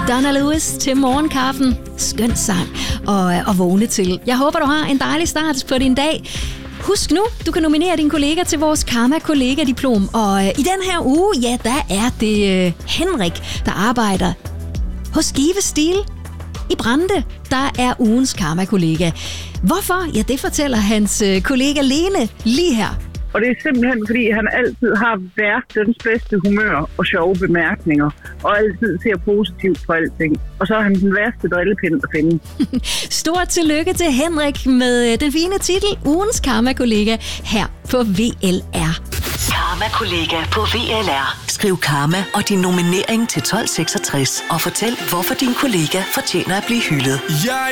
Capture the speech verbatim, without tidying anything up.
Donna Lewis til morgenkaffen. Skøn sang og, og vågne til. Jeg håber, du har en dejlig start på din dag. Husk nu, du kan nominere din kollega til vores Karma-kollega-diplom. Og øh, i den her uge, ja, der er det øh, Henrik, der arbejder hos Give Stil i Brande, der er ugens Karma-kollega. Hvorfor? Ja, det fortæller hans øh, kollega Lene lige her. Og det er simpelthen, fordi han altid har verdens bedste humør og sjove bemærkninger, og altid ser positivt på alting. Og så er han den værste drillepind at finde. Stort tillykke til Henrik med den fine titel, ugens Karma-kollega her på V L R. Karma-kollega på V L R. Skriv Karma og din nominering til tolv seksogtres og fortæl, hvorfor din kollega fortjener at blive hyldet. Jeg